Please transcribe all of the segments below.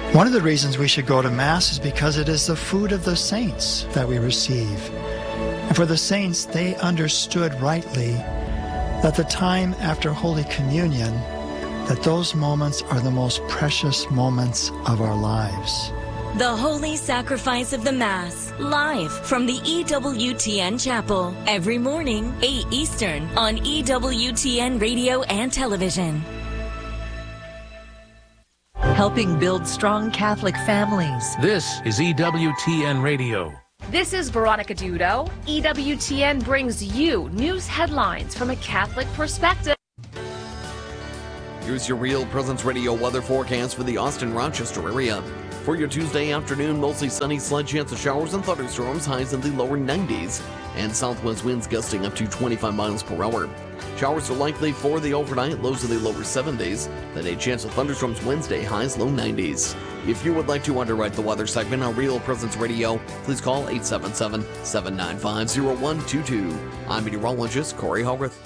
One of the reasons we should go to Mass is because it is the food of the saints that we receive. And for the saints, they understood rightly that the time after Holy Communion, that those moments are the most precious moments of our lives. The Holy Sacrifice of the Mass, live from the EWTN Chapel, every morning, 8 Eastern, on EWTN Radio and Television. Helping build strong Catholic families. This is EWTN Radio. This is Veronica Dudo. EWTN brings you news headlines from a Catholic perspective. Here's your Real Presence Radio weather forecast for the Austin-Rochester area. For your Tuesday afternoon, mostly sunny, slight chance of showers and thunderstorms, highs in the lower 90s, and southwest winds gusting up to 25 miles per hour. Showers are likely for the overnight, lows in the lower 70s, then a chance of thunderstorms Wednesday, highs low 90s. If you would like to underwrite the weather segment on Real Presence Radio, please call 877-795-0122. I'm meteorologist Corey Hogarth.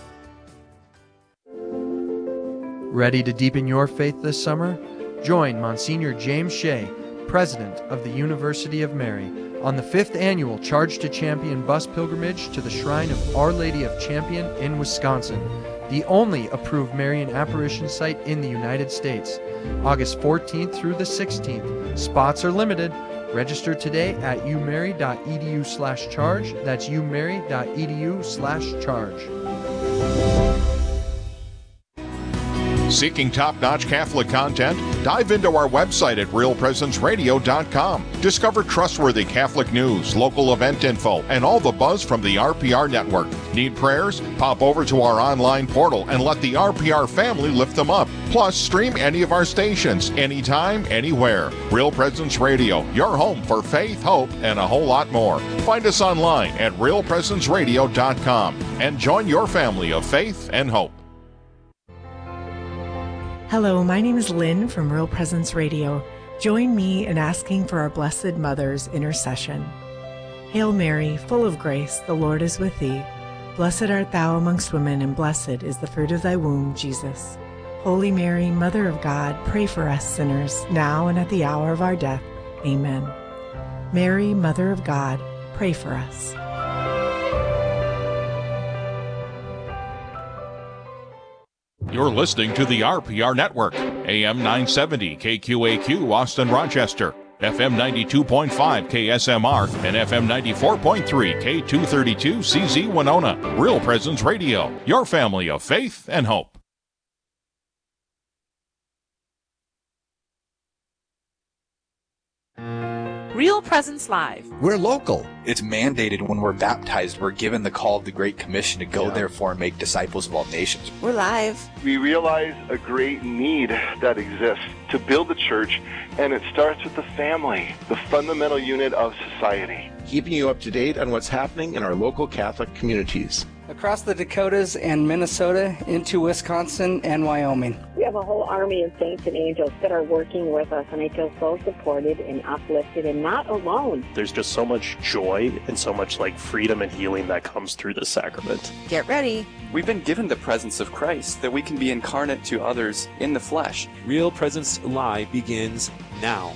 Ready to deepen your faith this summer? Join Monsignor James Shea, President of the University of Mary, on the 5th annual Charge to Champion bus pilgrimage to the Shrine of Our Lady of Champion in Wisconsin, the only approved Marian apparition site in the United States. August 14th through the 16th. Spots are limited. Register today at umary.edu/charge. That's umary.edu/charge. Seeking top-notch Catholic content? Dive into our website at realpresenceradio.com. Discover trustworthy Catholic news, local event info, and all the buzz from the RPR network. Need prayers? Pop over to our online portal and let the RPR family lift them up. Plus, stream any of our stations, anytime, anywhere. Real Presence Radio, your home for faith, hope, and a whole lot more. Find us online at realpresenceradio.com and join your family of faith and hope. Hello, my name is Lynn from Real Presence Radio. Join me in asking for our Blessed Mother's intercession. Hail Mary, full of grace, the Lord is with thee. Blessed art thou amongst women, and blessed is the fruit of thy womb, Jesus. Holy Mary, Mother of God, pray for us sinners, now and at the hour of our death. Amen. Mary, Mother of God, pray for us. You're listening to the RPR Network, AM 970 KQAQ Austin Rochester, FM 92.5 KSMR, and FM 94.3 K232 CZ Winona. Real Presence Radio, your family of faith and hope. Real Presence Live. We're local. It's mandated when we're baptized. We're given the call of the Great Commission to go, therefore, and make disciples of all nations. We're live. We realize a great need that exists to build the church, and it starts with the family, the fundamental unit of society. Keeping you up to date on what's happening in our local Catholic communities. Across the Dakotas and Minnesota into Wisconsin and Wyoming. We have a whole army of saints and angels that are working with us, and I feel so supported and uplifted and not alone. There's just so much joy and so much freedom and healing that comes through this sacrament. Get ready. We've been given the presence of Christ that we can be incarnate to others in the flesh. Real Presence Live begins now.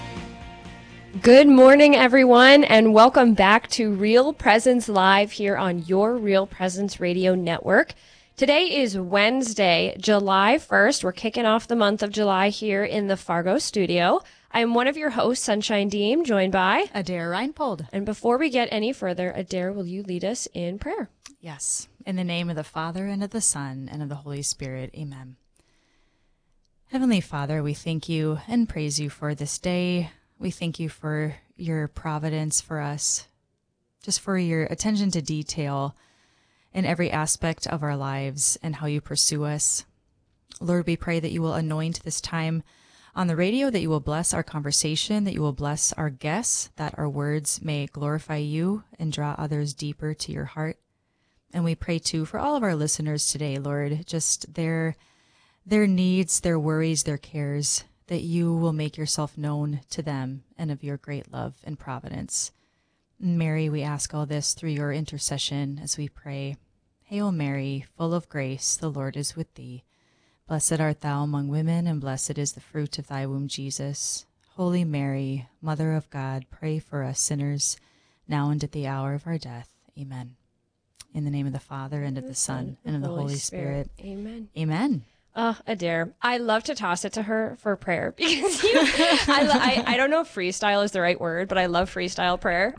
Good morning, everyone, and welcome back to Real Presence Live here on your Real Presence Radio Network. Today is Wednesday, July 1st. We're kicking off the month of July here in the Fargo studio. I'm one of your hosts, Sunshine Deem, joined by Adair Reinpold. And before we get any further, Adair, will you lead us in prayer? Yes. In the name of the Father, and of the Son, and of the Holy Spirit. Amen. Heavenly Father, we thank you and praise you for this day. We thank you for your providence for us, just for your attention to detail in every aspect of our lives and how you pursue us. Lord, we pray that you will anoint this time on the radio, that you will bless our conversation, that you will bless our guests, that our words may glorify you and draw others deeper to your heart. And we pray too for all of our listeners today, Lord, just their needs, their worries, their cares, that you will make yourself known to them and of your great love and providence. Mary, we ask all this through your intercession as we pray. Hail Mary, full of grace, the Lord is with thee. Blessed art thou among women, and blessed is the fruit of thy womb, Jesus. Holy Mary, Mother of God, pray for us sinners, now and at the hour of our death. Amen. In the name of the Father, and of the Son, and of the Holy Spirit. Amen. Amen. Adair, I love to toss it to her for prayer because I don't know if freestyle is the right word, but I love freestyle prayer.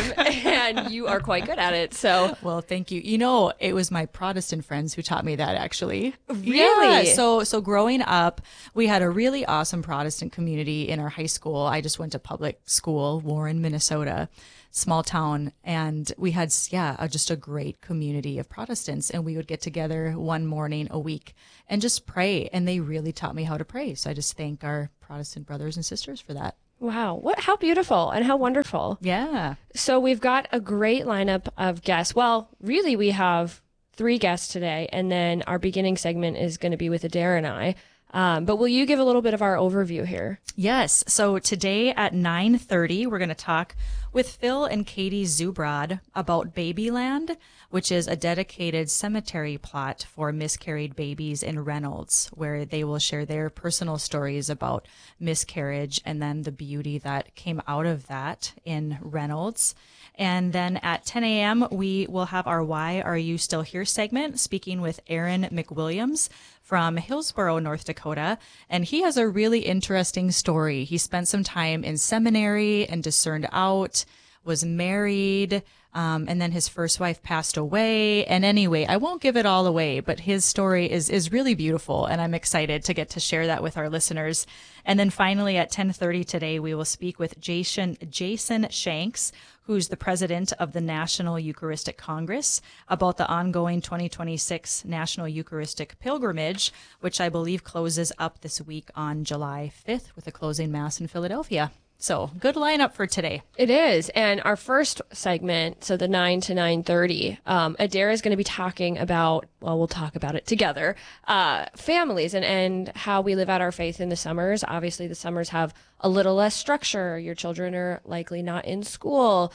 And you are quite good at it. So, well, thank you. You know, it was my Protestant friends who taught me that, actually. Really? Yeah. So growing up, we had a really awesome Protestant community in our high school. I just went to public school, Warren, Minnesota. Small town, and we had just a great community of Protestants, and we would get together one morning a week and just pray, and they really taught me how to pray. So I just thank our Protestant brothers and sisters for that. Wow, how beautiful and how wonderful. Yeah. So we've got a great lineup of guests. Well, really we have 3 guests today, and then our beginning segment is going to be with Adair and I. But will you give a little bit of our overview here? Yes. So today at 9:30, we're going to talk with Phil and Katie Zubrod about Babyland, which is a dedicated cemetery plot for miscarried babies in Reynolds, where they will share their personal stories about miscarriage and then the beauty that came out of that in Reynolds. And then at 10 a.m., we will have our Why Are You Still Here segment, speaking with Aaron McWilliams from Hillsboro, North Dakota. And he has a really interesting story. He spent some time in seminary and discerned out, was married, and then his first wife passed away. And anyway, I won't give it all away, but his story is really beautiful, and I'm excited to get to share that with our listeners. And then finally at 10:30 today, we will speak with Jason Shanks, who's the president of the National Eucharistic Congress, about the ongoing 2026 National Eucharistic Pilgrimage, which I believe closes up this week on July 5th with a closing mass in Philadelphia. So good lineup for today. It is. And our first segment, so the 9 to 9:30, Adair is going to be talking about, well, we'll talk about it together, families and how we live out our faith in the summers. Obviously, the summers have a little less structure. Your children are likely not in school.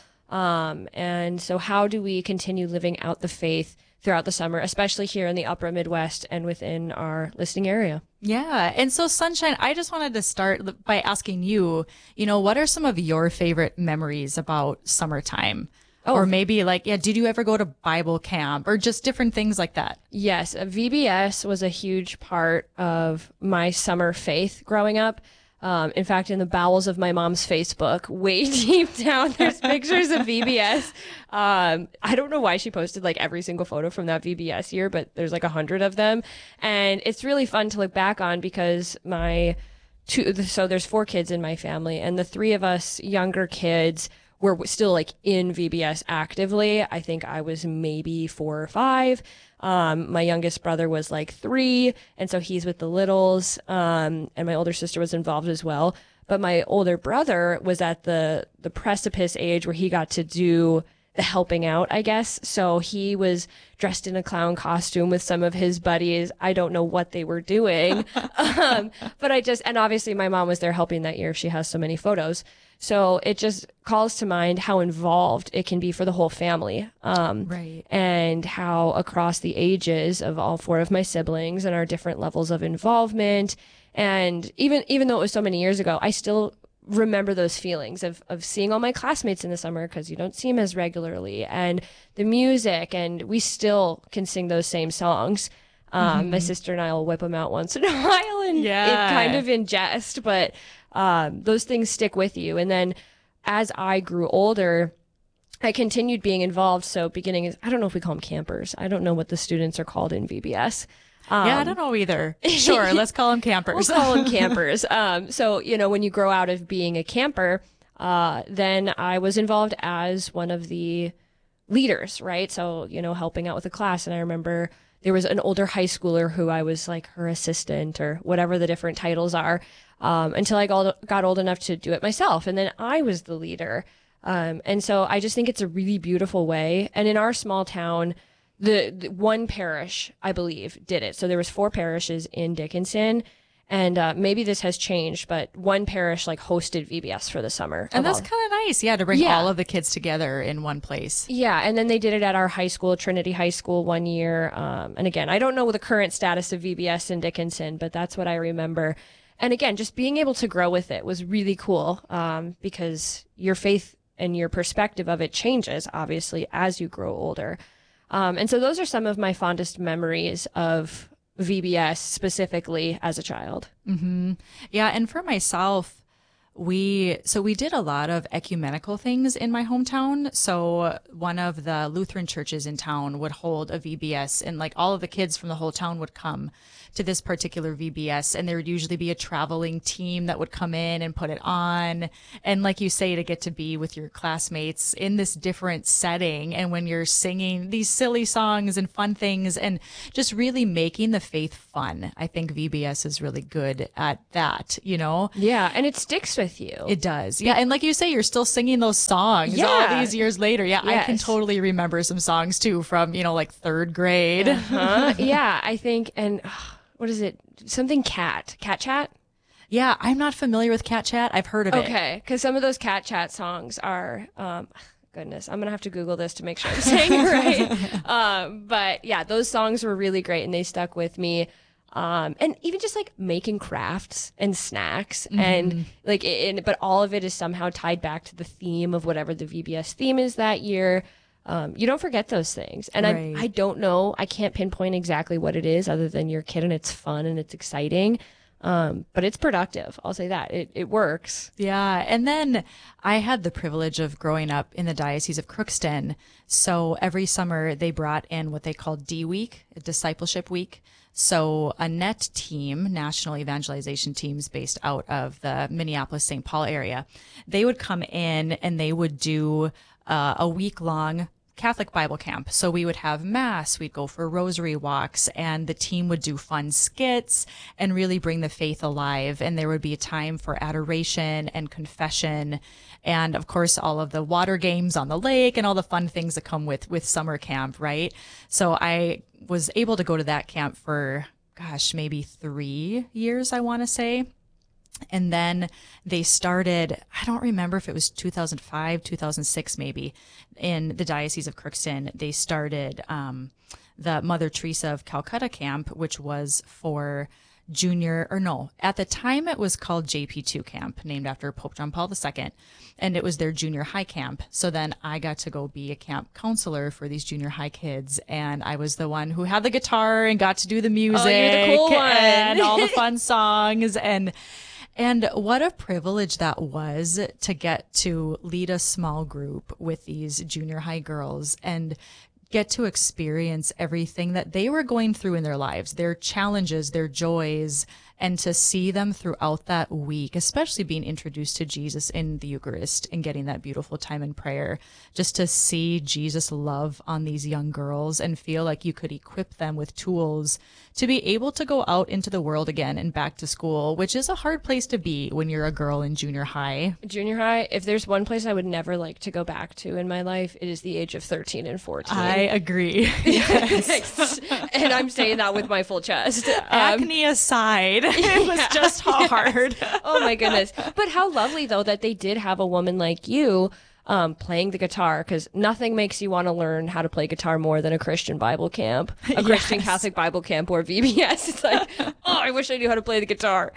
And so how do we continue living out the faith throughout the summer, especially here in the upper Midwest and within our listening area? Yeah. And so, Sunshine, I just wanted to start by asking you, what are some of your favorite memories about summertime? Or maybe did you ever go to Bible camp or just different things like that? Yes. VBS was a huge part of my summer faith growing up. In fact, in the bowels of my mom's Facebook, way deep down, there's pictures of VBS. I don't know why she posted every single photo from that VBS year, but there's 100 of them. And it's really fun to look back on because so there's 4 kids in my family, and the 3 of us younger kids were still in VBS actively. I think I was maybe 4 or 5. My youngest brother was 3, and so he's with the littles. And my older sister was involved as well. But my older brother was at the precipice age where he got to do the helping out, I guess. So he was dressed in a clown costume with some of his buddies. I don't know what they were doing. But and obviously my mom was there helping that year. She has so many photos. So it just calls to mind how involved it can be for the whole family. Right. And how across the ages of all 4 of my siblings and our different levels of involvement. And even though it was so many years ago, I still remember those feelings of seeing all my classmates in the summer because you don't see them as regularly, and the music, and we still can sing those same songs. My sister and I will whip them out once in a while, and it kind of in jest, but those things stick with you. And then as I grew older, I continued being involved. So I don't know if we call them campers. I don't know what the students are called in VBS. I don't know either. Sure, let's call them campers. We'll call them campers. So, when you grow out of being a camper, then I was involved as one of the leaders, right? So, helping out with the class. And I remember there was an older high schooler who I was her assistant or whatever the different titles are, until I got old enough to do it myself. And then I was the leader. And so I just think it's a really beautiful way. And in our small town, the one parish, I believe, did it. So there was 4 parishes in Dickinson, and maybe this has changed, but one parish hosted VBS for the summer. And that's kind of nice, to bring all of the kids together in one place. Yeah, and then they did it at our high school, Trinity High School, one year. And again, I don't know the current status of VBS in Dickinson, but that's what I remember. And again, just being able to grow with it was really cool, because your faith and your perspective of it changes, obviously, as you grow older. And so those are some of my fondest memories of VBS specifically as a child. Mm-hmm. Yeah. And for myself, we did a lot of ecumenical things in my hometown. So one of the Lutheran churches in town would hold a VBS, and like all of the kids from the whole town would come to this particular VBS, and there would usually be a traveling team that would come in and put it on. And like you say, to get to be with your classmates in this different setting, and when you're singing these silly songs and fun things and just really making the faith fun. I think VBS is really good at that, you know? Yeah, and it sticks with you. It does. Yeah, and like you say, you're still singing those songs all these years later. Yeah, yes. I can totally remember some songs too from, like 3rd grade. Uh-huh. Yeah, I think, and what is it? Something Cat Chat? Yeah, I'm not familiar with Cat Chat. I've heard of it. Okay, because some of those Cat Chat songs are, goodness, I'm going to have to Google this to make sure I'm saying it right. But yeah, those songs were really great and they stuck with me. And even just like making crafts and snacks and like, but all of it is somehow tied back to the theme of whatever the VBS theme is that year. You don't forget those things. And right. I don't know, I can't pinpoint exactly what it is other than you're a kid and it's fun and it's exciting. But it's productive. I'll say that it works. Yeah. And then I had the privilege of growing up in the Diocese of Crookston. So every summer they brought in what they called D Week, a discipleship week. So a NET team, National Evangelization Teams based out of the Minneapolis-St. Paul area, they would come in and they would do a week-long Catholic Bible camp. So we would have mass, we'd go for rosary walks, and the team would do fun skits and really bring the faith alive. And there would be a time for adoration and confession. And of course, all of the water games on the lake and all the fun things that come with summer camp, right? So I was able to go to that camp for, maybe 3 years, I want to say. And then they started, I don't remember if it was 2005, 2006 maybe, in the Diocese of Crookston, they started the Mother Teresa of Calcutta camp, which was for at the time it was called JP2 camp, named after Pope John Paul II, and it was their junior high camp. So then I got to go be a camp counselor for these junior high kids, and I was the one who had the guitar and got to do the music. Oh, you're the cool one. And all the fun songs, and what a privilege that was to get to lead a small group with these junior high girls and get to experience everything that they were going through in their lives, their challenges, their joys, and to see them throughout that week, especially being introduced to Jesus in the Eucharist and getting that beautiful time in prayer, just to see Jesus' love on these young girls and feel like you could equip them with tools to be able to go out into the world again and back to school, which is a hard place to be when you're a girl in junior high. Junior high, if there's one place I would never like to go back to in my life, it is the age of 13 and 14. I agree. Yes. And I'm saying that with my full chest. Acne aside, it was just hard. Yes. Oh my goodness. But how lovely though that they did have a woman like you playing the guitar, because nothing makes you want to learn how to play guitar more than a Christian Bible camp, a Christian Catholic Bible camp or VBS. It's like, oh, I wish I knew how to play the guitar.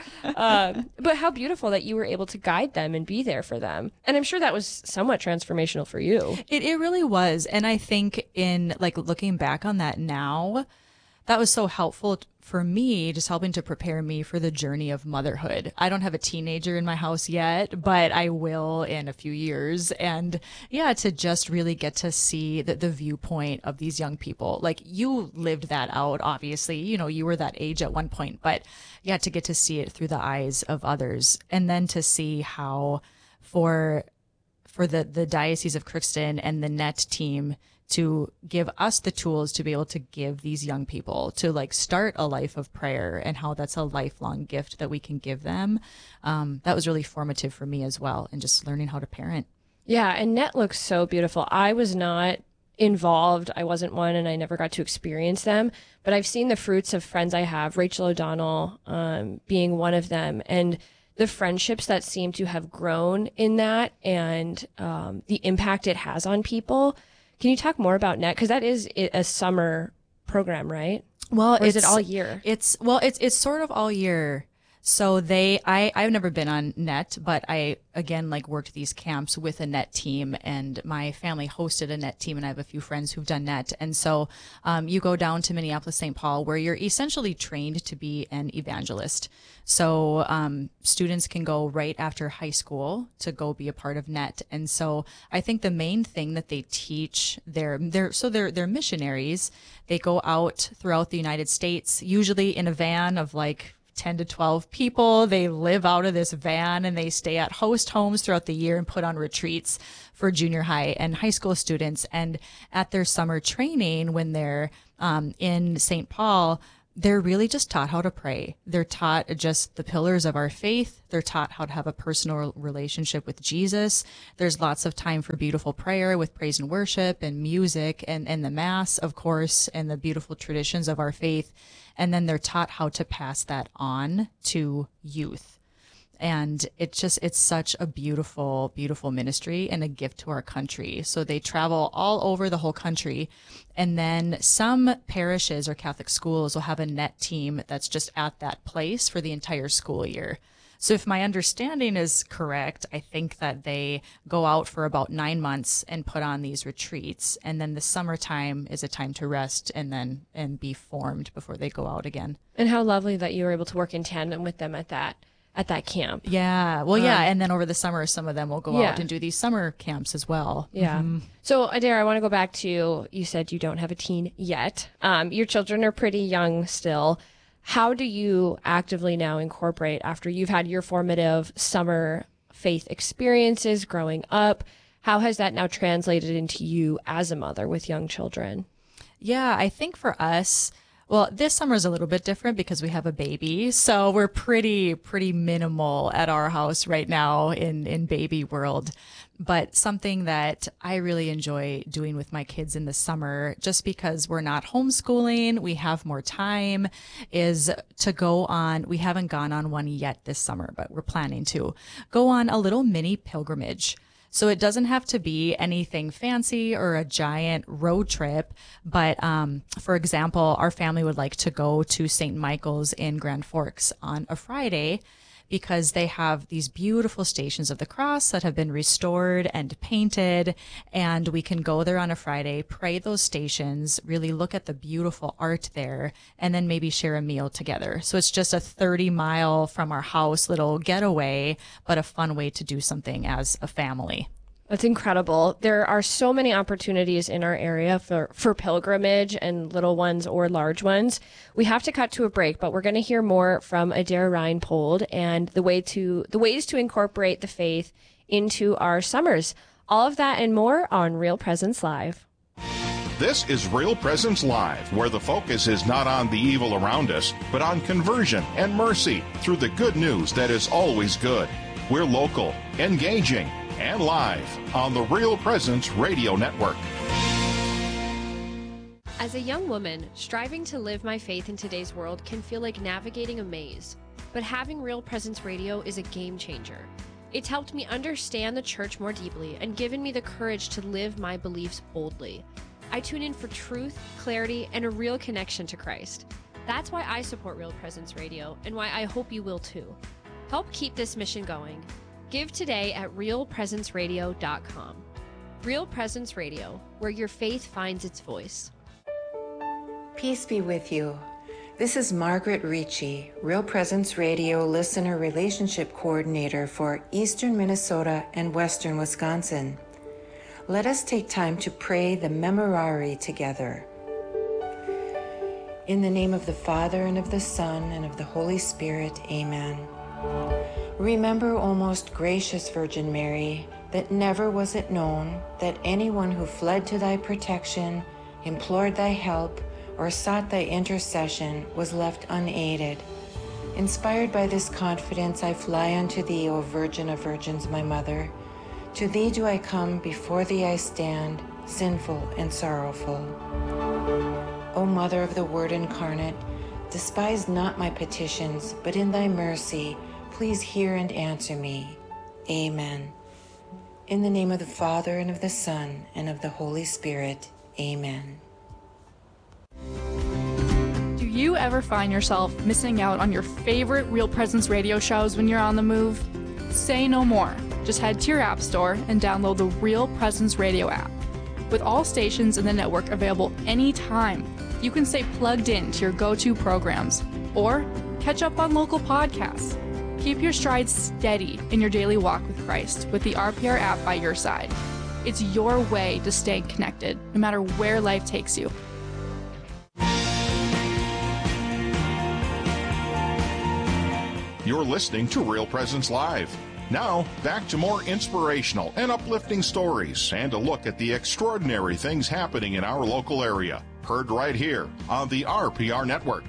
But how beautiful that you were able to guide them and be there for them. And I'm sure that was somewhat transformational for you. It really was. And I think in like looking back on that now, that was so helpful for me, just helping to prepare me for the journey of motherhood. I don't have a teenager in my house yet, but I will in a few years. And yeah, to just really get to see the viewpoint of these young people. Like you lived that out, obviously, you were that age at one point, but yeah, to get to see it through the eyes of others. And then to see how for the Diocese of Crookston and the NET team to give us the tools to be able to give these young people to like start a life of prayer, and how that's a lifelong gift that we can give them. That was really formative for me as well, and just learning how to parent. Yeah. And NET looks so beautiful. I was not involved. I wasn't one, and I never got to experience them, but I've seen the fruits of friends I have, Rachel O'Donnell being one of them, and the friendships that seem to have grown in that, and the impact it has on people. Can you talk more about NET? Because that is a summer program, right? Well, or is it all year? It's sort of all year. So I've never been on NET, but I, again, like worked these camps with a NET team, and my family hosted a NET team, and I have a few friends who've done NET. And so you go down to Minneapolis, St. Paul, where you're essentially trained to be an evangelist. So students can go right after high school to go be a part of NET. And so I think the main thing that they teach, they're missionaries. They go out throughout the United States, usually in a van of like 10 to 12 people. They live out of this van and they stay at host homes throughout the year and put on retreats for junior high and high school students. And at their summer training, when they're in St. Paul, they're really just taught how to pray. They're taught just the pillars of our faith. They're taught how to have a personal relationship with Jesus. There's lots of time for beautiful prayer with praise and worship and music and the Mass, of course, and the beautiful traditions of our faith. And then they're taught how to pass that on to youth. And it's such a beautiful, beautiful ministry and a gift to our country. So they travel all over the whole country. And then some parishes or Catholic schools will have a NET team that's just at that place for the entire school year. So if my understanding is correct, I think that they go out for about 9 months and put on these retreats. And then the summertime is a time to rest and be formed before they go out again. And how lovely that you were able to work in tandem with them at that camp. Yeah. Well, yeah. And then over the summer, some of them will go out and do these summer camps as well. Yeah. Mm-hmm. So Adair, I want to go back to, you said you don't have a teen yet. Your children are pretty young still. How do you actively now incorporate, after you've had your formative summer faith experiences growing up, how has that now translated into you as a mother with young children? Yeah, I think for us, well, this summer is a little bit different because we have a baby. So we're pretty minimal at our house right now in baby world. But something that I really enjoy doing with my kids in the summer, just because we're not homeschooling, we have more time, is to go on, we haven't gone on one yet this summer, but we're planning to go on a little mini pilgrimage. So it doesn't have to be anything fancy or a giant road trip. But for example, our family would like to go to St. Michael's in Grand Forks on a Friday, because they have these beautiful Stations of the Cross that have been restored and painted. And we can go there on a Friday, pray those stations, really look at the beautiful art there, and then maybe share a meal together. So it's just a 30-mile from our house little getaway, but a fun way to do something as a family. That's incredible. There are so many opportunities in our area for pilgrimage, and little ones or large ones. We have to cut to a break, but we're going to hear more from Adair Reinpold and the ways to incorporate the faith into our summers. All of that and more on Real Presence Live. This is Real Presence Live, where the focus is not on the evil around us, but on conversion and mercy through the good news that is always good. We're local, engaging, and live on the Real Presence Radio Network. As a young woman, striving to live my faith in today's world can feel like navigating a maze. But having Real Presence Radio is a game changer. It's helped me understand the church more deeply and given me the courage to live my beliefs boldly. I tune in for truth, clarity, and a real connection to Christ. That's why I support Real Presence Radio, and why I hope you will too. Help keep this mission going. Give today at realpresenceradio.com. Real Presence Radio, where your faith finds its voice. Peace be with you. This is Margaret Ricci, Real Presence Radio Listener Relationship Coordinator for Eastern Minnesota and Western Wisconsin. Let us take time to pray the Memorare together. In the name of the Father, and of the Son, and of the Holy Spirit, amen. Remember, O most gracious Virgin Mary, that never was it known that anyone who fled to thy protection, implored thy help, or sought thy intercession was left unaided. Inspired by this confidence, I fly unto thee, O Virgin of Virgins, my Mother. To thee do I come, before thee I stand, sinful and sorrowful. O Mother of the Word incarnate, despise not my petitions, but in thy mercy, please hear and answer me. Amen. In the name of the Father, and of the Son, and of the Holy Spirit. Amen. Do you ever find yourself missing out on your favorite Real Presence radio shows when you're on the move? Say no more. Just head to your app store and download the Real Presence Radio app. With all stations in the network available anytime, you can stay plugged in to your go-to programs or catch up on local podcasts. Keep your stride steady in your daily walk with Christ with the RPR app by your side. It's your way to stay connected, no matter where life takes you. You're listening to Real Presence Live. Now, back to more inspirational and uplifting stories and a look at the extraordinary things happening in our local area. Heard right here on the RPR Network.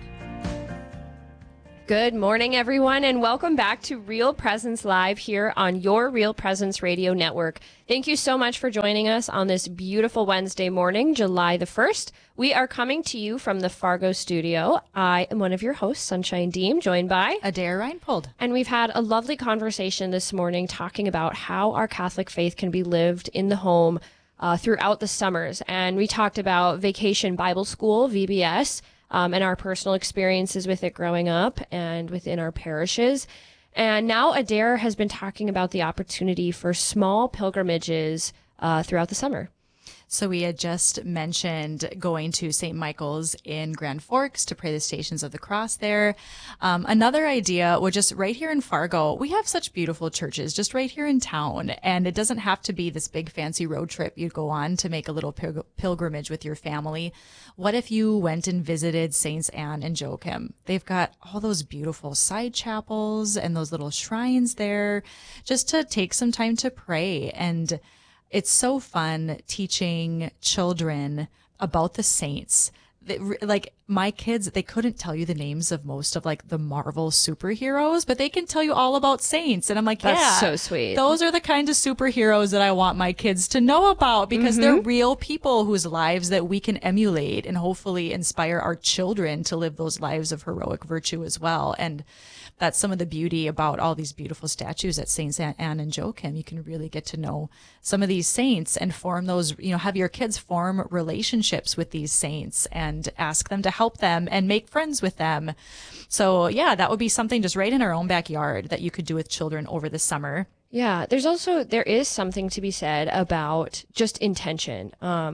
Good morning, everyone, and welcome back to Real Presence Live here on your Real Presence Radio Network. Thank you so much for joining us on this beautiful Wednesday morning, July the 1st. We are coming to you from the Fargo studio. I am one of your hosts, Sunshine Deem, joined by Adair Reinpold. And we've had a lovely conversation this morning talking about how our Catholic faith can be lived in the home throughout the summers. And we talked about Vacation Bible School, VBS, and our personal experiences with it growing up and within our parishes. And now Adair has been talking about the opportunity for small pilgrimages throughout the summer. So we had just mentioned going to St. Michael's in Grand Forks to pray the Stations of the Cross there. Another idea was just right here in Fargo. We have such beautiful churches just right here in town, and it doesn't have to be this big fancy road trip you'd go on to make a little pilgrimage with your family. What if you went and visited Saints Anne and Joachim? They've got all those beautiful side chapels and those little shrines there just to take some time to pray. And it's so fun teaching children about the saints. Like my kids, they couldn't tell you the names of most of like the Marvel superheroes, but they can tell you all about saints. And I'm like, that's so sweet. Those are the kinds of superheroes that I want my kids to know about because they're real people whose lives that we can emulate and hopefully inspire our children to live those lives of heroic virtue as well. And that's some of the beauty about all these beautiful statues at Saints Anne and Joachim. You can really get to know some of these saints and form those, have your kids form relationships with these saints and ask them to help them and make friends with them. So yeah, that would be something just right in our own backyard that you could do with children over the summer. Yeah, there is something to be said about just intention.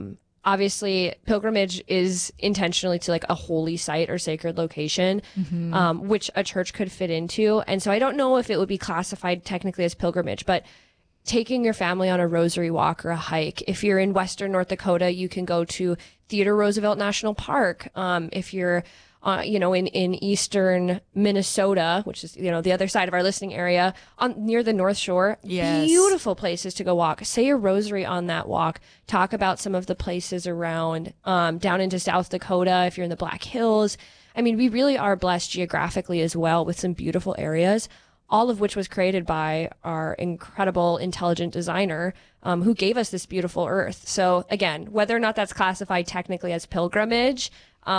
Obviously, pilgrimage is intentionally to like a holy site or sacred location, which a church could fit into. And so I don't know if it would be classified technically as pilgrimage, but taking your family on a rosary walk or a hike. If you're in Western North Dakota, you can go to Theodore Roosevelt National Park. If you're in Eastern Minnesota, which is, the other side of our listening area, near the North Shore. Yes. Beautiful places to go walk. Say a rosary on that walk. Talk about some of the places around, down into South Dakota, if you're in the Black Hills. I mean, we really are blessed geographically as well with some beautiful areas, all of which was created by our incredible, intelligent designer, who gave us this beautiful earth. So again, whether or not that's classified technically as pilgrimage,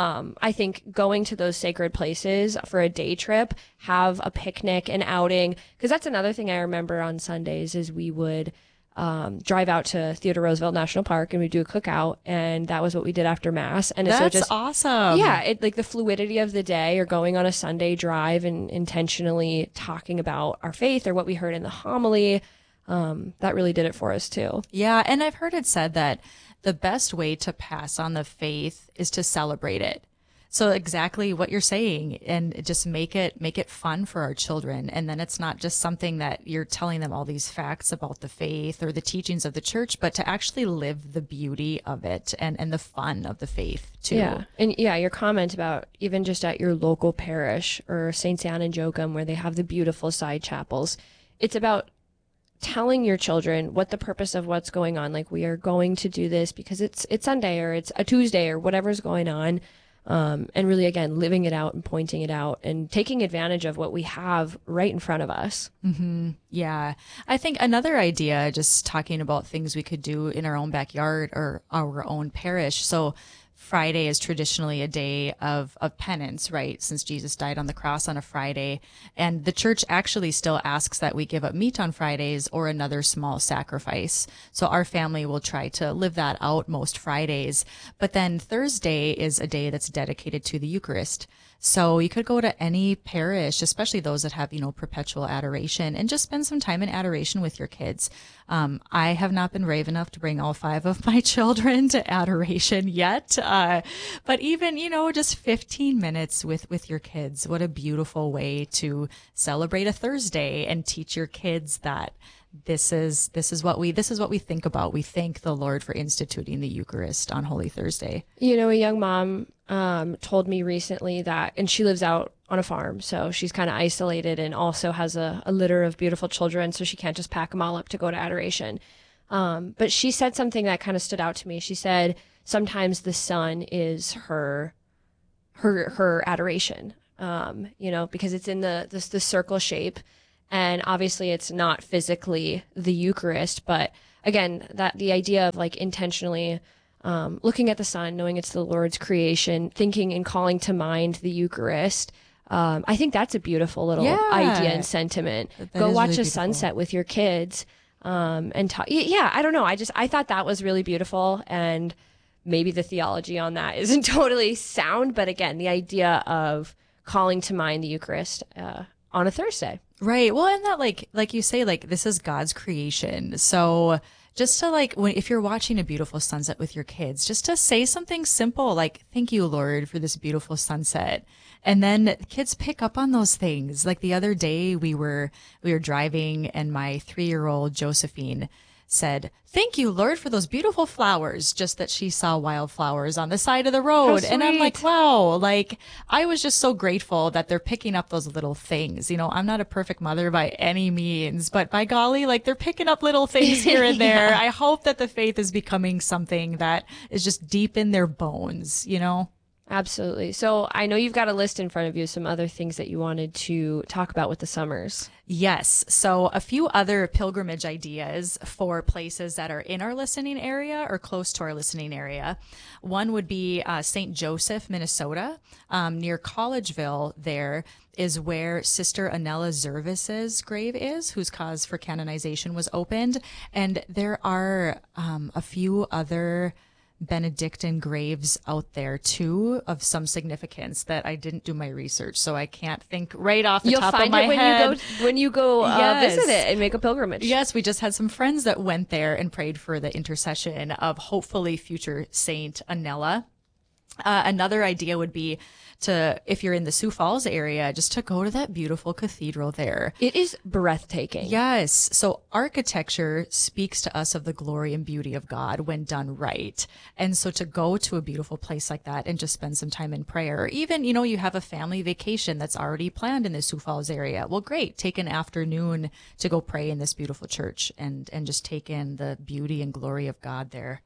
I think going to those sacred places for a day trip, have a picnic, an outing, because that's another thing I remember on Sundays is we would drive out to Theodore Roosevelt National Park and we'd do a cookout, and that was what we did after Mass. And that's so just awesome. Yeah, it like the fluidity of the day or going on a Sunday drive and intentionally talking about our faith or what we heard in the homily. That really did it for us too. Yeah, and I've heard it said that the best way to pass on the faith is to celebrate it. So exactly what you're saying, and just make it fun for our children. And then it's not just something that you're telling them all these facts about the faith or the teachings of the church, but to actually live the beauty of it and the fun of the faith too. Yeah. And yeah, your comment about even just at your local parish or Saints Anne and Joachim, where they have the beautiful side chapels, it's about telling your children what the purpose of what's going on. Like, we are going to do this because it's Sunday or it's a Tuesday or whatever's going on. And really, again, living it out and pointing it out and taking advantage of what we have right in front of us. Yeah. I think another idea, just talking about things we could do in our own backyard or our own parish. So Friday is traditionally a day of penance, right? Since Jesus died on the cross on a Friday. And the church actually still asks that we give up meat on Fridays or another small sacrifice. So our family will try to live that out most Fridays. But then Thursday is a day that's dedicated to the Eucharist. So you could go to any parish, especially those that have, perpetual adoration, and just spend some time in adoration with your kids. I have not been brave enough to bring all 5 of my children to adoration yet. But even, just 15 minutes with your kids, what a beautiful way to celebrate a Thursday and teach your kids that this is what we think about. We thank the Lord for instituting the Eucharist on Holy Thursday. A young mom told me recently that, and she lives out on a farm, so she's kind of isolated and also has a litter of beautiful children, so she can't just pack them all up to go to adoration. But she said something that kind of stood out to me. She said sometimes the sun is her adoration, because it's in the circle shape. And obviously it's not physically the Eucharist, but again, that the idea of like intentionally looking at the sun, knowing it's the Lord's creation, thinking and calling to mind the Eucharist. I think that's a beautiful little idea and sentiment. Go watch really a sunset with your kids and talk. Yeah, I don't know. I thought that was really beautiful, and maybe the theology on that isn't totally sound, but again, the idea of calling to mind the Eucharist on a Thursday. Right. Well, and that like you say, like this is God's creation. So just to if you're watching a beautiful sunset with your kids, just to say something simple like, thank you, Lord, for this beautiful sunset. And then kids pick up on those things. Like the other day we were driving and my 3-year-old Josephine said, thank you, Lord, for those beautiful flowers, just that she saw wildflowers on the side of the road. And I'm like, wow, I was just so grateful that they're picking up those little things. I'm not a perfect mother by any means, but by golly, they're picking up little things here and there. I hope that the faith is becoming something that is just deep in their bones, Absolutely. So I know you've got a list in front of you, some other things that you wanted to talk about with the summers. Yes. So a few other pilgrimage ideas for places that are in our listening area or close to our listening area. One would be St. Joseph, Minnesota. Near Collegeville there is where Sister Anella Zervis's grave is, whose cause for canonization was opened. And there are a few other Benedictine graves out there too of some significance that I didn't do my research, so I can't think right off the top of my head. When you go visit it and make a pilgrimage. Yes, we just had some friends that went there and prayed for the intercession of hopefully future Saint Anella. Another idea would be to, if you're in the Sioux Falls area, just to go to that beautiful cathedral there. It is breathtaking. Yes. So architecture speaks to us of the glory and beauty of God when done right. And so to go to a beautiful place like that and just spend some time in prayer, or even, you have a family vacation that's already planned in the Sioux Falls area. Well, great. Take an afternoon to go pray in this beautiful church and just take in the beauty and glory of God there.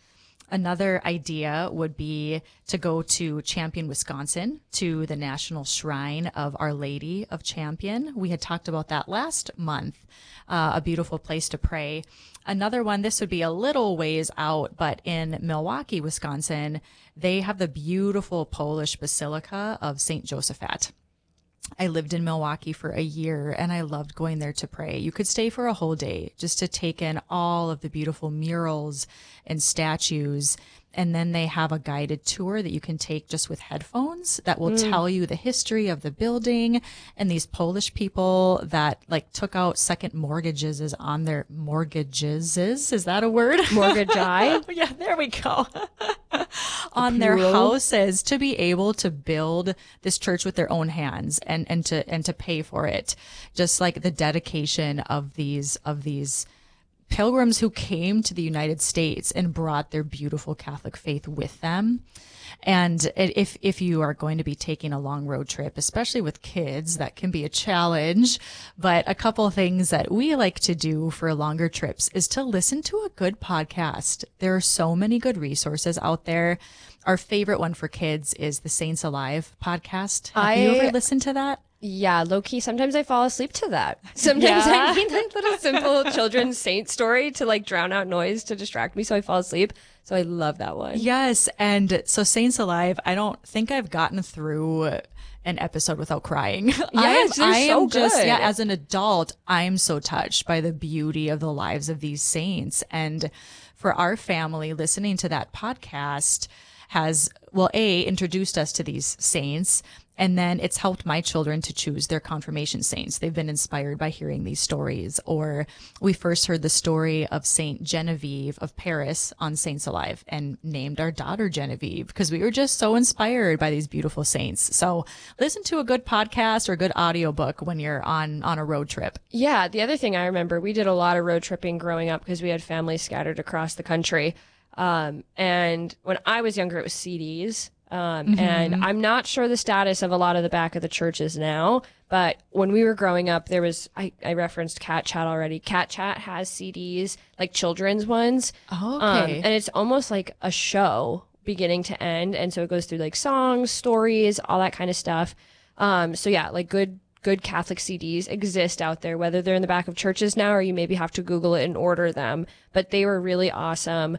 Another idea would be to go to Champion, Wisconsin, to the National Shrine of Our Lady of Champion. We had talked about that last month, a beautiful place to pray. Another one, this would be a little ways out, but in Milwaukee, Wisconsin, they have the beautiful Polish Basilica of St. Josaphat. I lived in Milwaukee for a year and I loved going there to pray. You could stay for a whole day just to take in all of the beautiful murals and statues. And then they have a guided tour that you can take just with headphones that will tell you the history of the building and these Polish people that took out second mortgages on their mortgages. Is that a word? Mortgage. Yeah, there we go. On their houses to be able to build this church with their own hands and to pay for it. Just like the dedication of these pilgrims who came to the United States and brought their beautiful Catholic faith with them. And if you are going to be taking a long road trip, especially with kids, that can be a challenge. But a couple of things that we like to do for longer trips is to listen to a good podcast. There are so many good resources out there. Our favorite one for kids is the Saints Alive podcast. Have you ever listened to that? Yeah, low key. Sometimes I fall asleep to that. Sometimes I need that little simple children's saint story to drown out noise to distract me so I fall asleep. So I love that one. Yes. And so Saints Alive, I don't think I've gotten through an episode without crying. Yes, they're so good. As an adult, I'm so touched by the beauty of the lives of these saints. And for our family, listening to that podcast has introduced us to these saints, and then it's helped my children to choose their confirmation saints. They've been inspired by hearing these stories. Or we first heard the story of Saint Genevieve of Paris on Saints Alive and named our daughter Genevieve because we were just so inspired by these beautiful saints. So listen to a good podcast or a good audiobook when you're on a road trip. Yeah. The other thing I remember, we did a lot of road tripping growing up because we had families scattered across the country. And when I was younger, it was CDs. And I'm not sure the status of a lot of the back of the churches now, but when we were growing up, there was, I referenced Cat Chat already. Cat Chat has CDs, like children's ones. Oh, okay. And it's almost like a show beginning to end. And so it goes through like songs, stories, all that kind of stuff. So yeah, like good Catholic CDs exist out there, whether they're in the back of churches now or you maybe have to Google it and order them. But they were really awesome.